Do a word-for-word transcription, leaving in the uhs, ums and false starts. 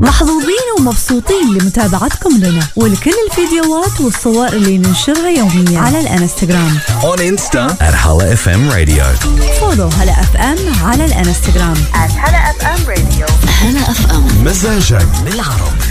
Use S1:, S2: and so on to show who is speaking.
S1: محظوظين ومبسوطين لمتابعتكم لنا ولكل الفيديوهات والصور اللي ننشرها يوميا على الانستغرام.
S2: On Insta at Hala إف إم Radio.
S1: فولو هلا اف ام على الانستغرام
S3: at Hala إف إم Radio.
S2: هلا إف إم مزاجك للعرب.